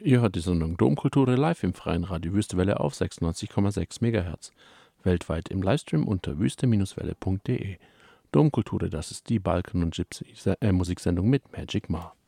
Ihr hört die Sendung Domkultur live im freien Radio Wüstewelle auf 96,6 MHz. Weltweit im Livestream unter wüste-welle.de. Domkultur, das ist die Balkan- und Gypsy-Musiksendung mit Magic Ma.